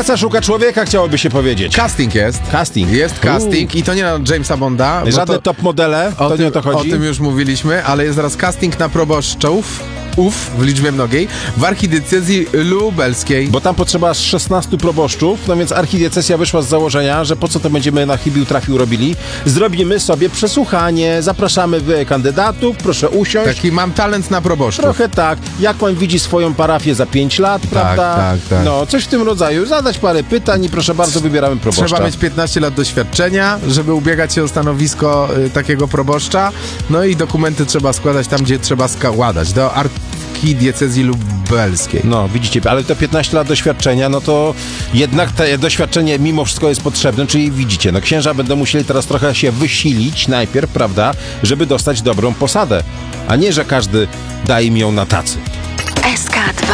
Praca szuka człowieka, chciałoby się powiedzieć. Casting jest. Casting. Jest casting i to nie na Jamesa Bonda. bo Żadne top modele, to nie o to chodzi. O tym już mówiliśmy, ale jest zaraz casting na proboszczów. W liczbie mnogiej, w archidiecezji lubelskiej. Bo tam potrzeba aż 16 proboszczów, no więc archidiecezja wyszła z założenia, że po co to będziemy na chybił trafił robili. Zrobimy sobie przesłuchanie, zapraszamy kandydatów, proszę usiąść. Taki mam talent na proboszczów. Trochę tak, jak pan widzi swoją parafię za 5 lat, prawda? Tak. No, coś w tym rodzaju, zadać parę pytań i proszę bardzo, wybieramy proboszcza. Trzeba mieć 15 lat doświadczenia, żeby ubiegać się o stanowisko takiego proboszcza, no i dokumenty trzeba składać tam, gdzie trzeba składać, do archidiecezji lubelskiej. No, widzicie, ale te 15 lat doświadczenia, no to jednak to doświadczenie mimo wszystko jest potrzebne, czyli widzicie, no księża będą musieli teraz trochę się wysilić najpierw, prawda, żeby dostać dobrą posadę, a nie, że każdy da im ją na tacy. SK2